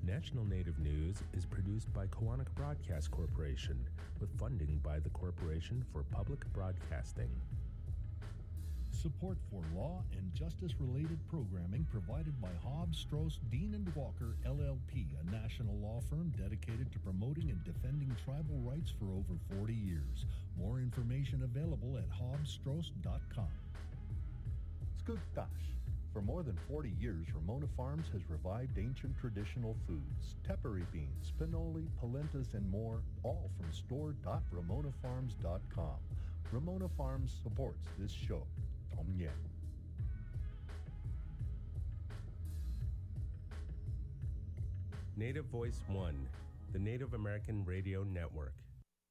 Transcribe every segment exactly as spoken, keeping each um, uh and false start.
National Native News is produced by Koahnic Broadcast Corporation with funding by the Corporation for Public Broadcasting. Support for law and justice-related programming provided by Hobbs, Strauss, Dean and Walker, L L P, a national law firm dedicated to promoting and defending tribal rights for over forty years. More information available at hobbs strauss dot com. Skugtash. For more than forty years, Ramona Farms has revived ancient traditional foods, tepary beans, pinoli, polentas, and more, all from store dot ramona farms dot com. Ramona Farms supports this show. Tom Yam. Native Voice One, the Native American Radio Network.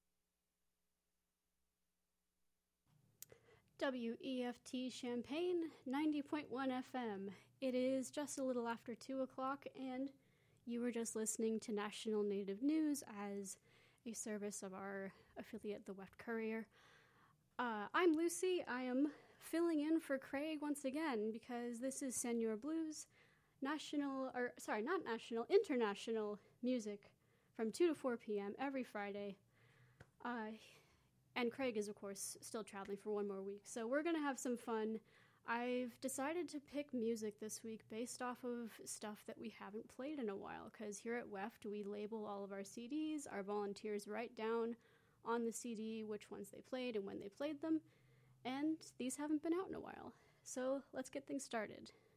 W E F T Champaign, ninety point one F M. It is just a little after two o'clock, and you were just listening to National Native News as a service of our affiliate, the Weft Courier. Uh, I'm Lucy. I am filling in for Craig once again because this is Senor Blues, national, or sorry, not national, international music from two to four p.m. every Friday. Uh, and Craig is, of course, still traveling for one more week. So we're going to have some fun. I've decided to pick music this week based off of stuff that we haven't played in a while, because here at Weft, we label all of our C Ds. Our volunteers write down on the C D which ones they played and when they played them, and these haven't been out in a while. So let's get things started.